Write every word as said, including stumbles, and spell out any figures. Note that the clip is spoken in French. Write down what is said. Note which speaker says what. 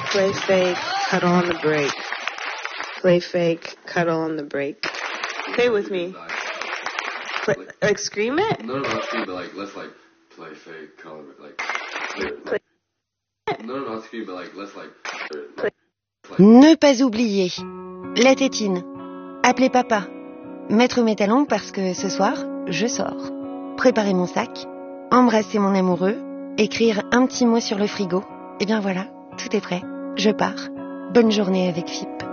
Speaker 1: Play fake, cuddle on the break. Play fake, cuddle on the break. Say it with me. Play, like scream it?
Speaker 2: No, no, not scream, but like, let's like, play fake, cuddle, like, play, like, no, no, not scream, but like, let's like, like, like.
Speaker 3: Ne pas oublier. La tétine. Appelez papa. Mettre mes talons parce que ce soir, je sors. Préparer mon sac. Embrasser mon amoureux. Écrire un petit mot sur le frigo. Et bien voilà, tout est prêt. Je pars. Bonne journée avec F I P.